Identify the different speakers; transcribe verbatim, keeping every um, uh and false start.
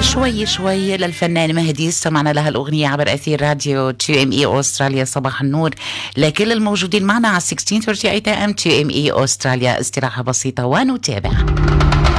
Speaker 1: شوي شوي للفنان مهدي، استمعنا لها الأغنية عبر أثير راديو تو إم إي أستراليا. صباح النور لكل الموجودين معنا على ستة عشر ثلاثين إيه إم تو إم إي أستراليا. استراحة بسيطة ونتابع.